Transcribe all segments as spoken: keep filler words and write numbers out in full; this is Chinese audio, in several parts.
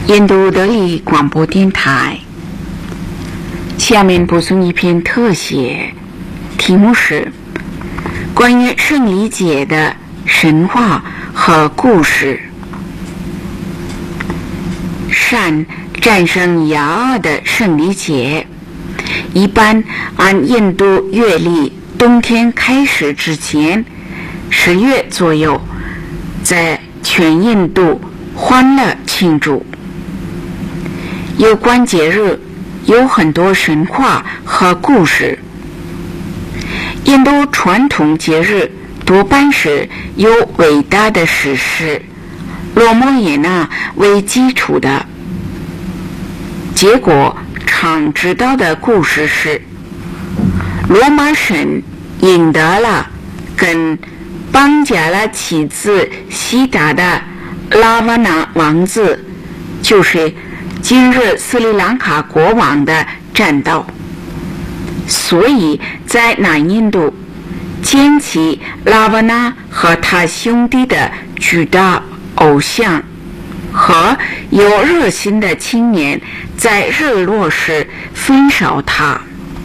印度德里广播电台。下面播送一篇特写，题目是关于圣礼节的神话和故事。善战胜雅恶的圣礼节，一般按印度月历冬天开始之前十月左右，在全印度欢乐庆祝。有关节日有很多神话和故事。印度传统节日多半是由伟大的史诗罗摩耶那为基础的。结果常知道的故事是，罗马神赢得了跟绑架了妻子西达的拉瓦那王子，就是今日斯里兰卡国王的战斗，所以在南印度建起拉瓦那和他兄弟的巨大偶像，和有热心的青年在日落时焚烧他。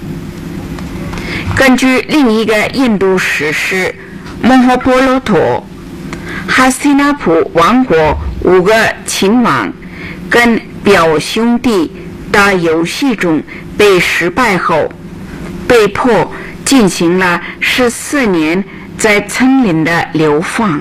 根据另一个印度史诗摩诃婆罗陀，哈斯蒂纳普王国五个亲王跟表兄弟打游戏中被失败后，被迫进行了十四年在森林的流放。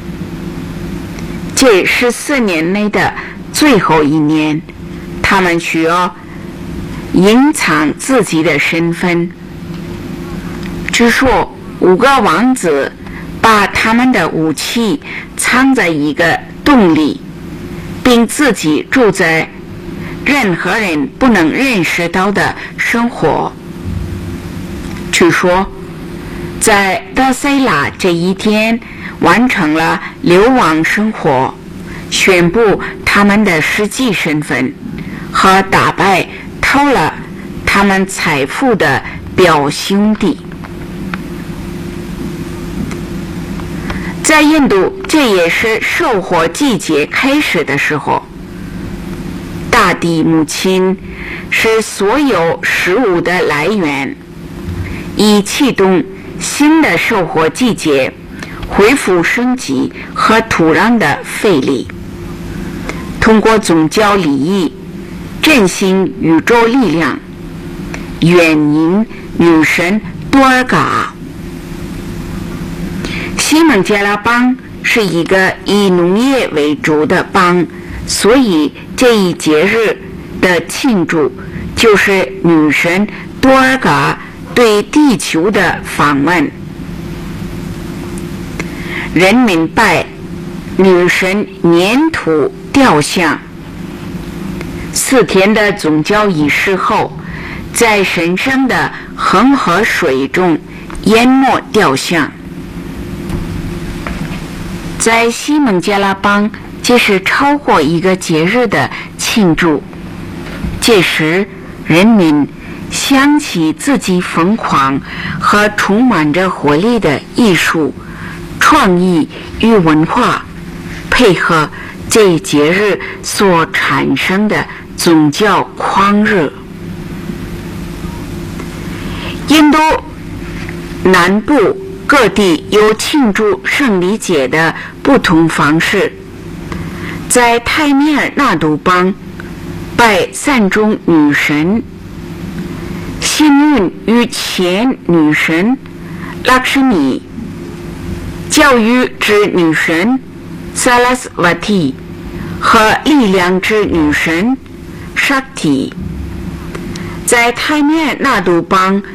这十四年内的最后一年，他们需要隐藏自己的身份。据说五个王子把他们的武器藏在一个洞里，并自己住在任何人不能认识到的生活。据说在达塞拉这一天完成了流亡生活，宣布他们的实际身份，和打败偷了他们财富的表兄弟。在印度，这也是收获季节开始的时候。大地母亲是所有食物的来源，以启动新的收获季节，恢复生机和土壤的费力。通过宗教礼仪振兴宇宙力量，援引女神多尔嘎。西孟加拉邦是一个以农业为主的邦，所以这一节日的庆祝就是女神多尔嘎对地球的访问。人民拜女神粘土雕像，四天的宗教仪式后，在神圣的恒河水中淹没雕像。在西孟加拉邦，这是超过一个节日的庆祝。这时人民想起自己疯狂和充满着活力的艺术、创意与文化，配合这节日所产生的宗教狂热。印度南部各地有庆祝圣礼节的不同方式。在泰米尔纳杜邦拜三种女神：幸运与钱女神拉克什米，教育之女神萨拉斯瓦蒂和力量之女神沙提。在泰米尔纳杜邦